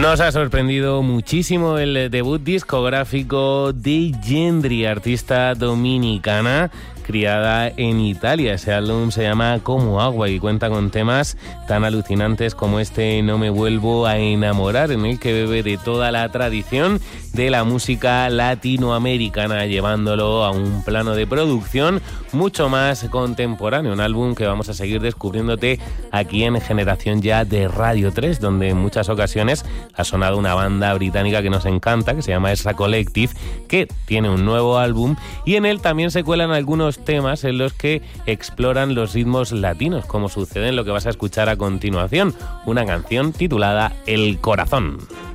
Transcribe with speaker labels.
Speaker 1: Nos ha sorprendido muchísimo el debut discográfico de Gendry, artista dominicana criada en Italia. Ese álbum se llama Como Agua y cuenta con temas tan alucinantes como este No me vuelvo a enamorar, en el que bebe de toda la tradición de la música latinoamericana, llevándolo a un plano de producción mucho más contemporáneo. Un álbum que vamos a seguir descubriéndote aquí en Generación Ya de Radio 3, donde en muchas ocasiones ha sonado una banda británica que nos encanta, que se llama Ezra Collective, que tiene un nuevo álbum y en él también se cuelan algunos temas en los que exploran los ritmos latinos, como sucede en lo que vas a escuchar a continuación, una canción titulada El Corazón.